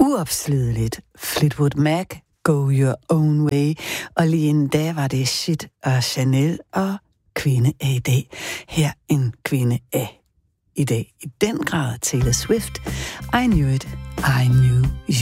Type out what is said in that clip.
uopslideligt. Fleetwood Mac, Go Your Own Way. Og lige inden da var det Shit og Chanel og Kvinde af i dag. Her en kvinde af i dag. I den grad Taylor Swift. I knew it, I knew you.